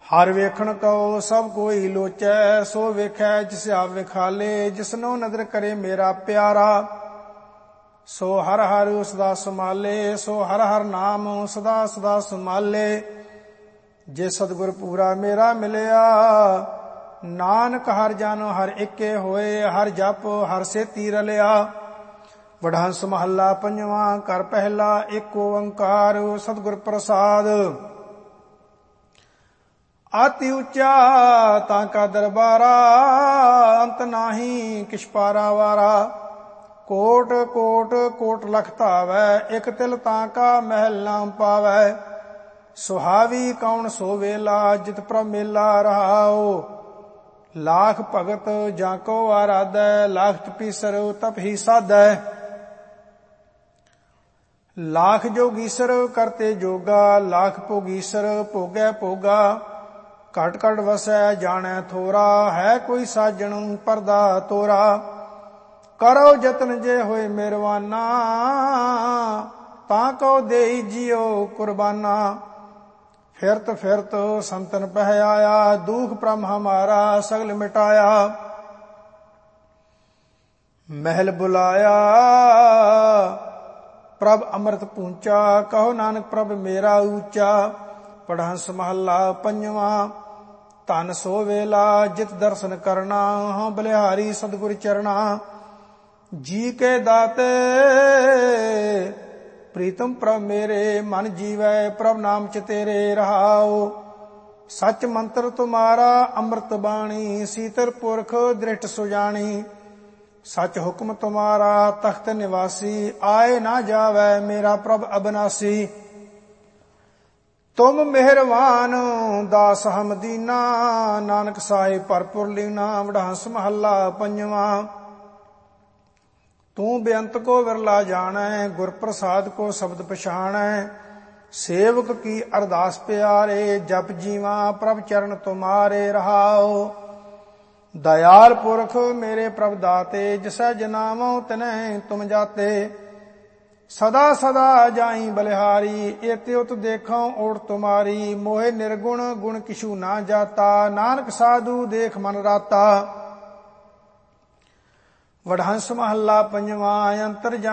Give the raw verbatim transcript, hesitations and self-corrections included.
ਹਰ ਵੇਖਣ ਕਉ ਸਭ ਕੋਈ ਲੋਚੈ, ਸੋ ਵੇਖੈ ਜਿਸ ਆਪ ਵਿਖਾਲੇ। ਜਿਸਨੋ ਨਦਰ ਕਰੇ ਮੇਰਾ ਪਿਆਰਾ, ਸੋ ਹਰ ਹਰ ਸਦਾ ਸੰਭਾਲੇ। ਸੋ ਹਰ ਹਰ ਨਾਮ ਸਦਾ ਸਦਾ ਸੰਭਾਲੇ। ਜੇ ਸਤਿਗੁਰ ਪੂਰਾ ਮੇਰਾ ਮਿਲਿਆ, ਨਾਨਕ ਹਰ ਜਨ ਹਰ ਇੱਕੇ ਹੋਏ। ਹਰ ਜਪ ਹਰ ਸੇਤੀ ਰਲਿਆ। ਵਡਹੰਸ ਮਹੱਲਾ ਪੰਜਵਾਂ। ਘਰ ਪਹਿਲਾ ਏਕ ਓੰਕਾਰ ਸਤਿਗੁਰ ਪ੍ਰਸਾਦ। ਆਤਿ ਉੱਚਾ ਤਾਂ ਕਾ ਦਰਬਾਰਾ, ਅੰਤ ਨਾਹੀ ਕਿਛ ਪਾਰਾ ਵਾਰਾ। ਕੋਟ ਕੋਟ ਕੋਟ ਲਖ ਧਾਵੈ, ਇਕ ਤਿਲ ਤਾਂ ਕਾ ਮਹਿਲ ਨਾ ਪਾਵੈ। ਸੁਹਾਵੀ ਕੌਣ ਸੋ ਵੇਲਾ, ਜਿਤ ਪ੍ਰਭ ਮੇਲਾ ਰਹਾਉ। ਲਾਖ ਭਗਤ ਜਾਂ ਕੋ ਆਰਾਧੈ, ਲਾਖ ਤਪੀਸਰ ਤਪ ਹੀ ਸਾਧੈ। ਲਾਖ ਜੋਗੀਸਰ ਕਰਤੇ ਜੋਗਾ, ਲਾਖ ਭੋਗੀਸਰ ਭੋਗੈ ਭੋਗਾ। ਘਟ ਘਟ ਵਸੈ ਜਾਣੈ ਥੋਰਾ, ਹੈ ਕੋਈ ਸਾਜਣ ਪਰਦਾ ਤੋਰਾ। ਕਰੋ ਜਤਨ ਜੇ ਹੋਏ ਮਿਹਰਬਾਨਾ, ਤਾਂ ਕਉ ਦੇਈ ਜਿਉ ਕੁਰਬਾਨਾ। ਫਿਰਤ ਫਿਰਤ ਸੰਤਨ ਪਹਿ ਆਇਆ, ਦੁਖ ਪ੍ਰਮ ਹਮਾਰਾ ਸਗਲ ਮਿਟਾਇਆ। ਮਹਿਲ ਬੁਲਾਇਆ ਪ੍ਰਭ ਅੰਮ੍ਰਿਤ ਪੂੰਚਾ, ਕਹੋ ਨਾਨਕ ਪ੍ਰਭ ਮੇਰਾ ਊਚਾ। ਵਡਹੰਸ ਮਹੱਲਾ ਪੰਜਵਾਂ। ਧਨ ਸੋ ਵੇਲਾ ਜਿਤ ਦਰਸ਼ਨ ਕਰਨਾ, ਹਾਂ ਬਲਿਹਾਰੀ ਸਤਿਗੁਰ ਚਰਣਾ। ਜੀ ਕੇ ਦਾਤੇ ਪ੍ਰੀਤਮ ਪ੍ਰਭ ਮੇਰੇ, ਮਨ ਜੀਵੈ ਪ੍ਰਭ ਨਾਮ ਚ ਤੇਰੇ ਰਹਾਉ। ਸਚ ਮੰਤਰ ਤੁਮਾਰਾ ਅੰਮ੍ਰਿਤ ਬਾਣੀ, ਸੀਤਲ ਪੁਰਖ ਦ੍ਰਿਸ਼ਟ ਸੁਜਾਣੀ। ਸਚ ਹੁਕਮ ਤੁਮਾਰਾ ਤਖਤ ਨਿਵਾਸੀ, ਆਏ ਨਾ ਜਾਵੈ ਮੇਰਾ ਪ੍ਰਭ ਅਬਨਾਸੀ। ਤੁਮ ਮਿਹਰਬਾਨ ਦਾਸ ਹਮ ਦੀਨਾ, ਨਾਨਕ ਸਾਹਿਬ ਭਰਪੁਰ ਲੀਨਾ। ਵਡਹੰਸ ਮਹੱਲਾ ਪੰਜਵਾਂ। ਤੂੰ ਬੇਅੰਤ ਕੋ ਵਿਰਲਾ ਜਾਣੈ, ਗੁਰ ਪ੍ਰਸਾਦ ਕੋ ਸ਼ਬਦ ਪਛਾਣੈ। ਸੇਵਕ ਕੀ ਅਰਦਾਸ ਪਿਆਰੇ, ਜਪ ਜੀਵਾ ਪ੍ਰਭ ਚਰਨ ਤੁਮਾਰੇ ਰਹਾਉ। ਦਇਆਲ ਪੁਰਖ ਮੇਰੇ ਪ੍ਰਭ ਦਾਤੇ, ਜਿਸੈ ਜਨਾਵਉ ਤਿਨੈ ਤੁਮ ਜਾਤੇ। ਸਦਾ ਸਦਾ ਜਾਈ ਬਲਿਹਾਰੀ, ਏਤੇ ਉਤ ਦੇਖਉ ਓਟ ਤੁਮਾਰੀ। ਮੋਹਿ ਨਿਰਗੁਣ ਗੁਣ ਕਿਛੂ ਨਾ ਜਾਤਾ, ਨਾਨਕ ਸਾਧੂ ਦੇਖ ਮਨ ਰਾਤਾ। ਵਡਹੰਸ ਮਹੱਲਾ ਪੰਜਵਾਂ। ਅੰਤਰ